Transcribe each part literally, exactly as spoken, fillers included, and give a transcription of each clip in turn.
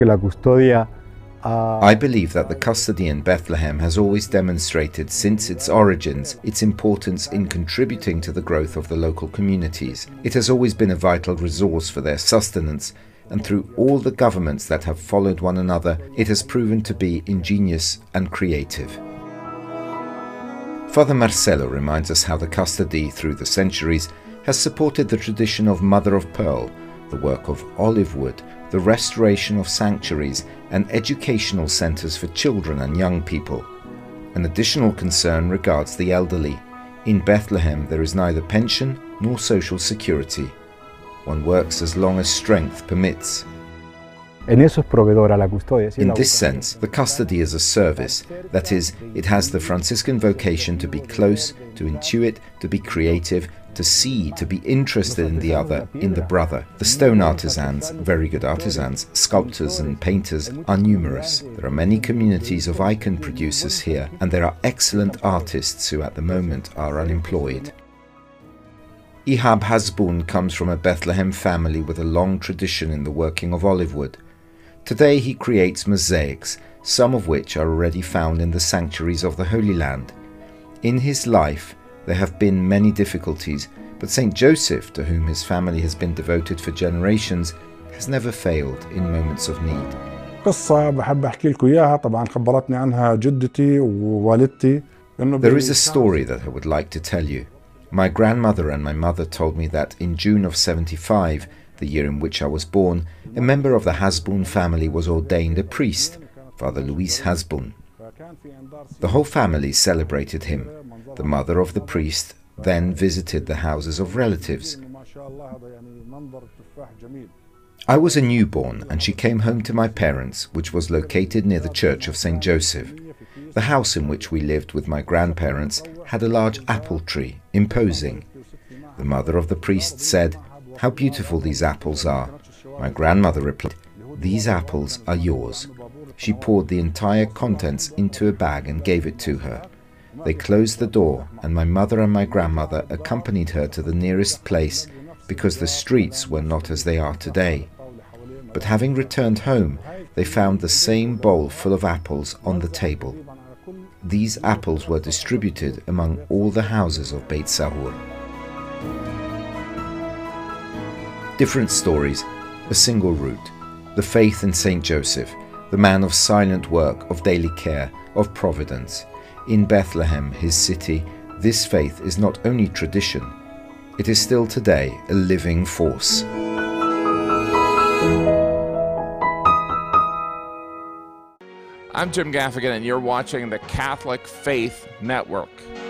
La custodia I believe that the custody in Bethlehem has always demonstrated since its origins its importance in contributing to the growth of the local communities. It has always been a vital resource for their sustenance, and through all the governments that have followed one another, it has proven to be ingenious and creative. Father Marcelo reminds us how the custody through the centuries has supported the tradition of Mother of Pearl, the work of Olivewood, the restoration of sanctuaries and educational centres for children and young people. An additional concern regards the elderly. In Bethlehem there is neither pension nor social security. One works as long as strength permits. En eso es proveedora la custodia. In this sense, the custody is a service. That is, it has the Franciscan vocation to be close, to intuit, to be creative, to see, to be interested in the other, in the brother. The stone artisans, very good artisans, sculptors and painters are numerous. There are many communities of icon producers here, and there are excellent artists who at the moment are unemployed. Ihab Hasbun comes from a Bethlehem family with a long tradition in the working of Olivewood. Today he creates mosaics, some of which are already found in the sanctuaries of the Holy Land. In his life there have been many difficulties, but Saint Joseph, to whom his family has been devoted for generations, has never failed in moments of need. There is a story that I would like to tell you. My grandmother and my mother told me that in June of seventy-five, the year in which I was born, a member of the Hasbun family was ordained a priest, Father Luis Hasbun. The whole family celebrated him. The mother of the priest then visited the houses of relatives. I was a newborn and she came home to my parents, which was located near the church of Saint Joseph. The house in which we lived with my grandparents had a large apple tree, imposing. The mother of the priest said, "How beautiful these apples are." My grandmother replied, "These apples are yours." She poured the entire contents into a bag and gave it to her. They closed the door, and my mother and my grandmother accompanied her to the nearest place because the streets were not as they are today. But having returned home, they found the same bowl full of apples on the table. These apples were distributed among all the houses of Beit Sahur. Different stories, a single route. The faith in Saint Joseph, the man of silent work, of daily care, of providence. In Bethlehem, his city, this faith is not only tradition, it is still today a living force. I'm Jim Gaffigan, and you're watching the Catholic Faith Network.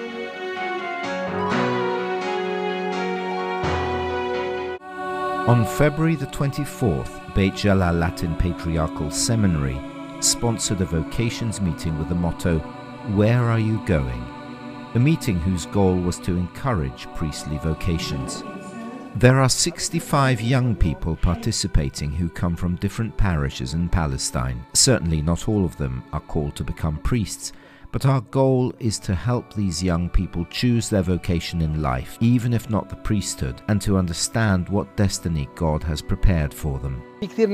On February the twenty-fourth, Beit Jala Latin Patriarchal Seminary sponsored a vocations meeting with the motto, "Where are you going?" A meeting whose goal was to encourage priestly vocations. There are sixty-five young people participating who come from different parishes in Palestine. Certainly not all of them are called to become priests, but our goal is to help these young people choose their vocation in life, even if not the priesthood, and to understand what destiny God has prepared for them.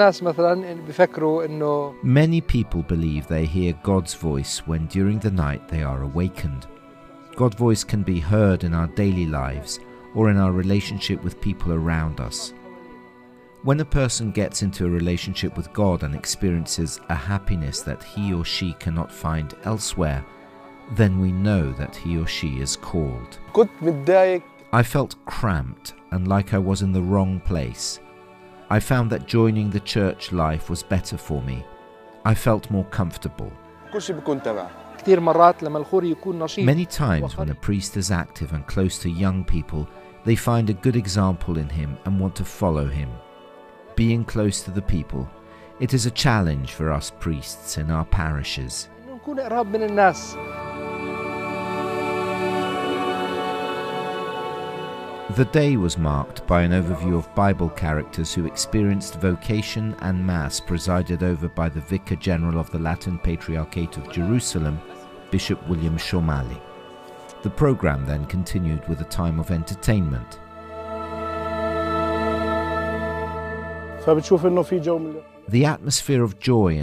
Many people believe they hear God's voice when during the night they are awakened. God's voice can be heard in our daily lives or in our relationship with people around us. When a person gets into a relationship with God and experiences a happiness that he or she cannot find elsewhere, then we know that he or she is called. I felt cramped and like I was in the wrong place. I found that joining the church life was better for me. I felt more comfortable. Many times when a priest is active and close to young people, they find a good example in him and want to follow him. Being close to the people, it is a challenge for us priests in our parishes. The day was marked by an overview of Bible characters who experienced vocation and Mass presided over by the Vicar General of the Latin Patriarchate of Jerusalem, Bishop William Shomali. The program then continued with a time of entertainment. The atmosphere of joy